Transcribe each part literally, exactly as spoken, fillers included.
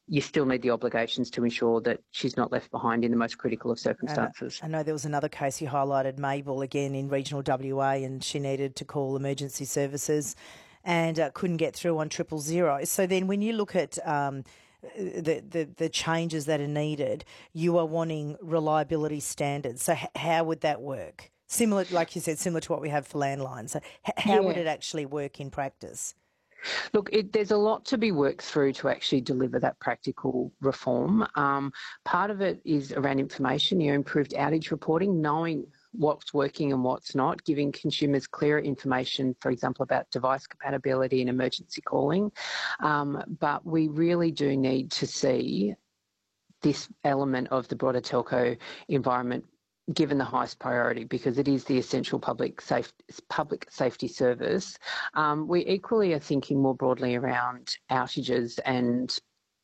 you still need the obligations to ensure that she's not left behind in the most critical of circumstances. I know there was another case you highlighted, Mabel, again in regional W A, and she needed to call emergency services and uh, couldn't get through on triple zero. So then when you look at um, the, the, the changes that are needed, you are wanting reliability standards. So h- how would that work? Similar, like you said, similar to what we have for landlines. So h- how yeah. would it actually work in practice? Look, it, there's a lot to be worked through to actually deliver that practical reform. Um, part of it is around information, you know, improved outage reporting, knowing what's working and what's not, giving consumers clearer information, for example, about device compatibility and emergency calling. Um, but we really do need to see this element of the broader telco environment given the highest priority, because it is the essential public safe, public safety service. Um, we equally are thinking more broadly around outages and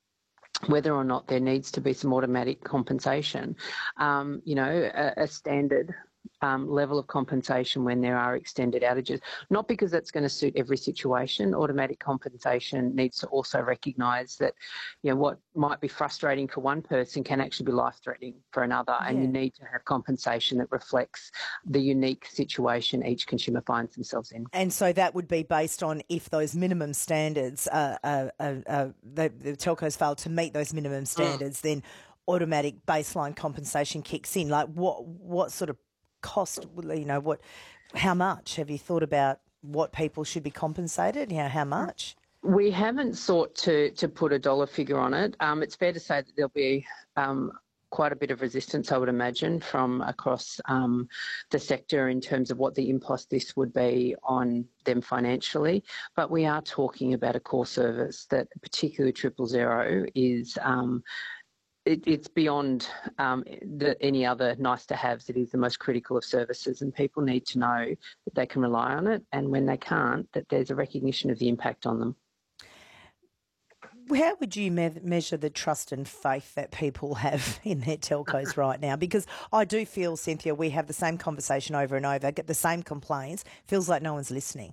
whether or not there needs to be some automatic compensation. Um, you know, a, a standard um, level of compensation when there are extended outages, not because that's going to suit every situation. Automatic compensation needs to also recognise that, you know, what might be frustrating for one person can actually be life-threatening for another, yeah. and you need to have compensation that reflects the unique situation each consumer finds themselves in. And so that would be based on if those minimum standards, uh, uh, uh, uh, the, the telcos fail to meet those minimum standards, mm. then automatic baseline compensation kicks in. Like what, what sort of cost, you know, what, how much? Have you thought about what people should be compensated? You know, how much? We haven't sought to to put a dollar figure on it. Um, it's fair to say that there'll be um, quite a bit of resistance, I would imagine, from across um, the sector in terms of what the impost this would be on them financially. But we are talking about a core service that, particularly triple zero, is um, It, it's beyond um, the, any other nice-to-haves. It is the most critical of services, and people need to know that they can rely on it, and when they can't, that there's a recognition of the impact on them. How would you me- measure the trust and faith that people have in their telcos right now? Because I do feel, Cynthia, we have the same conversation over and over, get the same complaints, feels like no one's listening.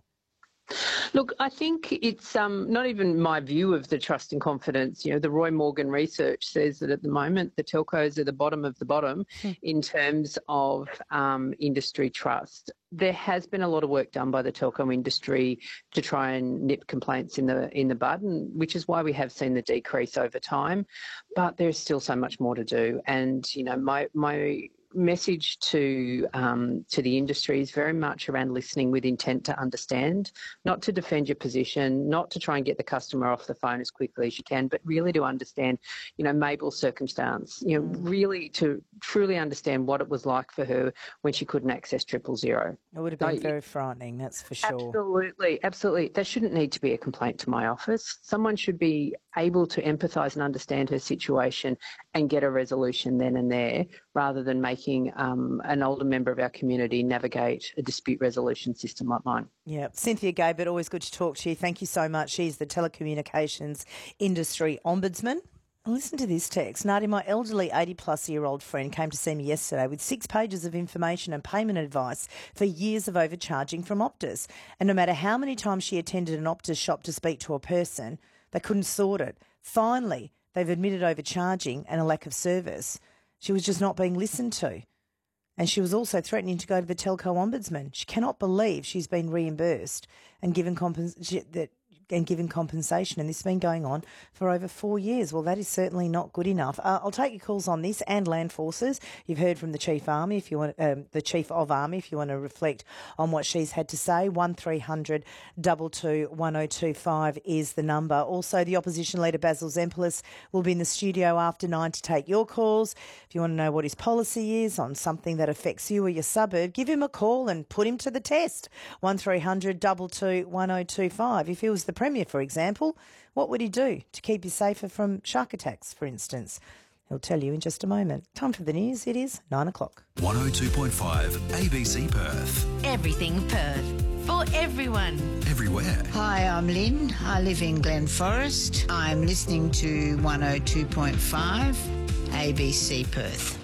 Look, I think it's um, not even my view of the trust and confidence. You know, the Roy Morgan research says that at the moment the telcos are the bottom of the bottom mm. in terms of um, industry trust. There has been a lot of work done by the telco industry to try and nip complaints in the in the bud, and which is why we have seen the decrease over time. But there's still so much more to do. And, you know, my my message to um, to the industry is very much around listening with intent to understand, not to defend your position, not to try and get the customer off the phone as quickly as you can, but really to understand, you know, Mabel's circumstance, you know, really to truly understand what it was like for her when she couldn't access triple zero. It would have been so, very frightening, that's for sure. Absolutely, absolutely. There shouldn't need to be a complaint to my office. Someone should be able to empathise and understand her situation and get a resolution then and there, rather than making um, an older member of our community navigate a dispute resolution system like mine. Yeah. Cynthia Gabert, always good to talk to you. Thank you so much. She's the telecommunications industry ombudsman. And listen to this text. Nadia, my elderly eighty-plus-year-old friend came to see me yesterday with six pages of information and payment advice for years of overcharging from Optus. And no matter how many times she attended an Optus shop to speak to a person, they couldn't sort it. Finally, they've admitted overcharging and a lack of service. She was just not being listened to. And she was also threatening to go to the telco ombudsman. She cannot believe she's been reimbursed and given compens- that and given compensation, and this has been going on for over four years. Well, that is certainly not good enough. Uh, I'll take your calls on this and Land Forces. You've heard from the Chief Army, if you want, um, the Chief of Army, if you want to reflect on what she's had to say. One three hundred two two one oh two five is the number. Also, the Opposition Leader Basil Zempilas will be in the studio after nine to take your calls. If you want to know what his policy is on something that affects you or your suburb, give him a call and put him to the test. One three hundred two two one oh two five. If he was the Premier, for example, what would he do to keep you safer from shark attacks, for instance? He'll tell you in just a moment. Time for the news. It is nine o'clock. one oh two point five A B C Perth. Everything Perth. For everyone. Everywhere. Hi, I'm Lynn. I live in Glen Forest. I'm listening to one oh two point five A B C Perth.